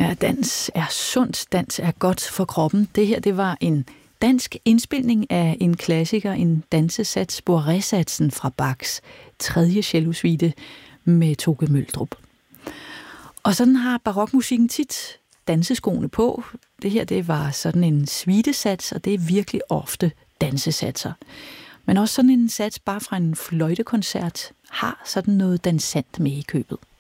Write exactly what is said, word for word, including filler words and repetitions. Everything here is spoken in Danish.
Ja, dans er sundt, dans er godt for kroppen. Det her, det var en dansk indspilning af en klassiker, en dansesats, Bourrée-satsen fra Bachs tredje cellosuite med Toke Møldrup. Og sådan har barokmusikken tit danseskoene på. Det her, det var sådan en suitesats, og det er virkelig ofte dansesatser. Men også sådan en sats bare fra en fløjtekoncert har sådan noget dansant med i købet.